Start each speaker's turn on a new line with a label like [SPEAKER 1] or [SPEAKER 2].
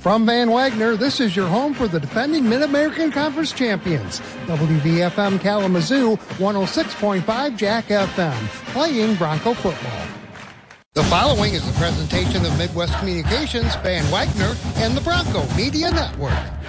[SPEAKER 1] From Van Wagner, this is your home for the defending Mid-American Conference champions. WVFM Kalamazoo, 106.5 Jack FM, playing Bronco football. The following is a presentation of Midwest Communications, Van Wagner, and the Bronco Media Network.